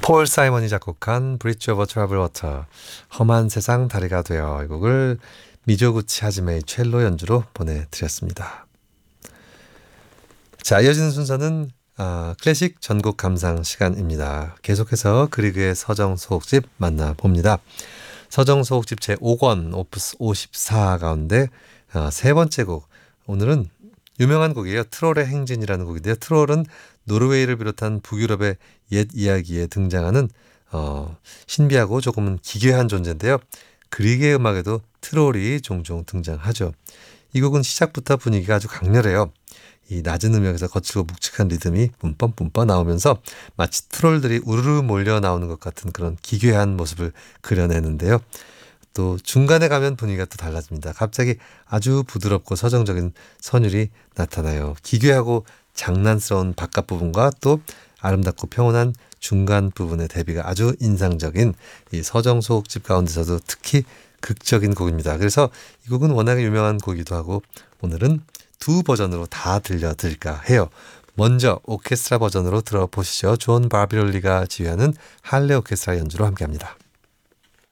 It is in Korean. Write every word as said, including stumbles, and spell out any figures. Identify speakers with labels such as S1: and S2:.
S1: 폴 사이먼이 작곡한 브릿지 오버 트러블 워터, 험한 세상 다리가 되어, 이 곡을 미조구치 하지메의 첼로 연주로 보내드렸습니다. 자, 이어지는 순서는 아, 클래식 전곡 감상 시간입니다. 계속해서 그리그의 서정 소곡집 만나봅니다. 서정 소곡집 제오 권 오프스 오십사 가운데 아, 세 번째 곡, 오늘은 유명한 곡이에요. 트롤의 행진이라는 곡인데요. 트롤은 노르웨이를 비롯한 북유럽의 옛 이야기에 등장하는 어, 신비하고 조금은 기괴한 존재인데요. 그리그의 음악에도 트롤이 종종 등장하죠. 이 곡은 시작부터 분위기가 아주 강렬해요. 이 낮은 음역에서 거칠고 묵직한 리듬이 뿜뻔뿜뻔 나오면서 마치 트롤들이 우르르 몰려 나오는 것 같은 그런 기괴한 모습을 그려내는데요. 또 중간에 가면 분위기가 또 달라집니다. 갑자기 아주 부드럽고 서정적인 선율이 나타나요. 기괴하고 장난스러운 바깥 부분과 또 아름답고 평온한 중간 부분의 대비가 아주 인상적인 이 서정 소곡집 가운데서도 특히 극적인 곡입니다. 그래서 이 곡은 워낙에 유명한 곡이기도 하고 오늘은 두 버전으로 다 들려드릴까 해요. 먼저 오케스트라 버전으로 들어보시죠. 존 바비롤리가 지휘하는 할레 오케스트라 연주로 함께합니다.